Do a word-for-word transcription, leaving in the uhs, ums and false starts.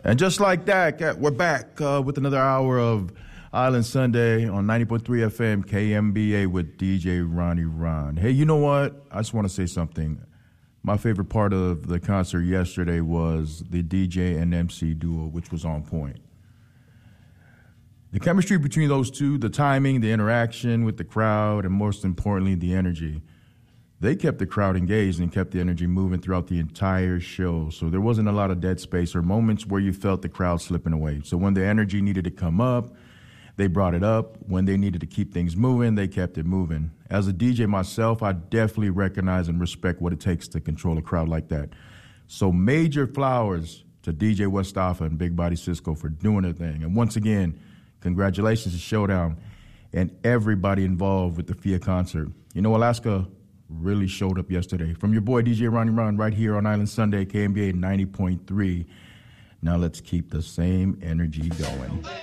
And just like that, we're back uh, with another hour of Island Sunday on ninety point three F M K M B A with D J Ronnie Ron. Hey, you know what? I just want to say something. My favorite part of the concert yesterday was the D J and M C duo, which was on point. The chemistry between those two, the timing, the interaction with the crowd, and most importantly, the energy. They kept the crowd engaged and kept the energy moving throughout the entire show. So there wasn't a lot of dead space or moments where you felt the crowd slipping away. So when the energy needed to come up, they brought it up. When they needed to keep things moving, they kept it moving. As a D J myself, I definitely recognize and respect what it takes to control a crowd like that. So major flowers to D J Westaffa and Big Body Cisco for doing their thing. And once again, congratulations to Showdown and everybody involved with the F I A concert. You know, Alaska really showed up yesterday. From your boy, D J Ronnie Ron, right here on Island Sunday, K M B A ninety point three. Now let's keep the same energy going.